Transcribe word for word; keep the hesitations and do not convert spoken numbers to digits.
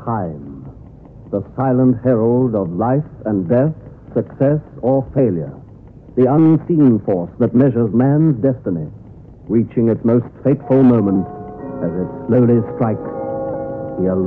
Time, the silent herald of life and death, success or failure, the unseen force that measures man's destiny, reaching its most fateful moment as it slowly strikes the